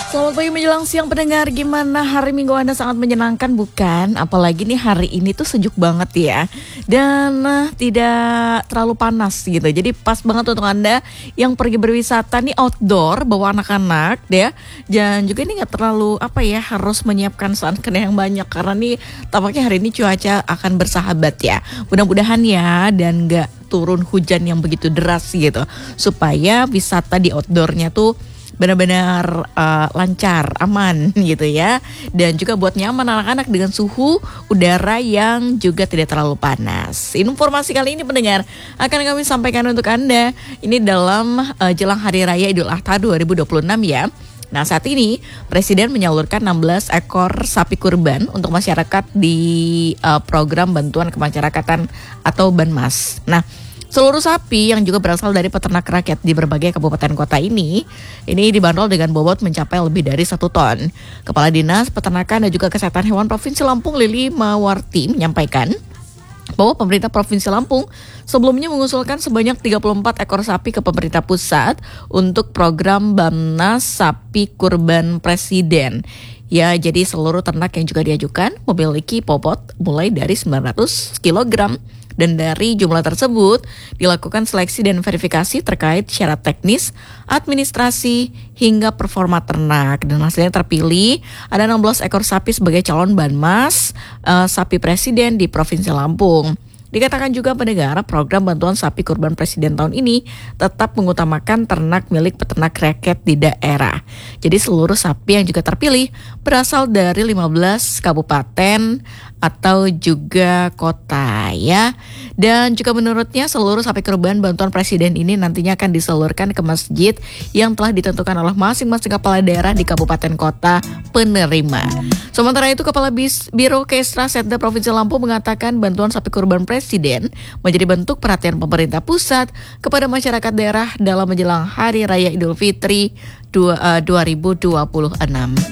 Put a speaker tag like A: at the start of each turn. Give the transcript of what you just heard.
A: Selamat pagi menjelang siang pendengar, gimana hari Minggu Anda? Sangat menyenangkan bukan? Apalagi nih hari ini tuh sejuk banget ya. Dan tidak terlalu panas gitu. Jadi pas banget untuk Anda yang pergi berwisata nih outdoor bawa anak-anak ya. Dan juga ini gak terlalu harus menyiapkan sunscreen yang banyak. Karena nih tampaknya hari ini cuaca akan bersahabat ya. Mudah-mudahan ya dan gak turun hujan yang begitu deras gitu. Supaya wisata di outdoornya tuh benar-benar lancar, aman gitu ya. Dan juga buat nyaman anak-anak dengan suhu udara yang juga tidak terlalu panas. Informasi kali ini pendengar akan kami sampaikan untuk Anda. Ini dalam jelang Hari Raya Idul Adha 2026 ya. Nah saat ini Presiden menyalurkan 16 ekor sapi kurban untuk masyarakat di program bantuan kemasyarakatan atau Banmas. Nah seluruh sapi yang juga berasal dari peternak rakyat di berbagai kabupaten kota ini dibanderol dengan bobot mencapai lebih dari 1 ton. Kepala Dinas Peternakan dan juga Kesehatan Hewan Provinsi Lampung Lili Mawarti menyampaikan bahwa pemerintah Provinsi Lampung sebelumnya mengusulkan sebanyak 34 ekor sapi ke pemerintah pusat untuk program Bamnas Sapi Kurban Presiden. Ya, jadi seluruh ternak yang juga diajukan memiliki bobot mulai dari 900 kg. Dan dari jumlah tersebut dilakukan seleksi dan verifikasi terkait syarat teknis, administrasi, hingga performa ternak. Dan hasilnya terpilih ada 16 ekor sapi sebagai calon Banmas sapi presiden di Provinsi Lampung. Dikatakan juga pendengar, program bantuan sapi kurban presiden tahun ini tetap mengutamakan ternak milik peternak rakyat di daerah. Jadi seluruh sapi yang juga terpilih berasal dari 15 kabupaten atau juga kota ya. Dan juga menurutnya seluruh sapi kurban bantuan presiden ini nantinya akan disalurkan ke masjid yang telah ditentukan oleh masing-masing kepala daerah di kabupaten kota penerima. Sementara itu Kepala Biro Kesra Setda Provinsi Lampung mengatakan bantuan sapi kurban presiden menjadi bentuk perhatian pemerintah pusat kepada masyarakat daerah dalam menjelang Hari Raya Idul Fitri 2026.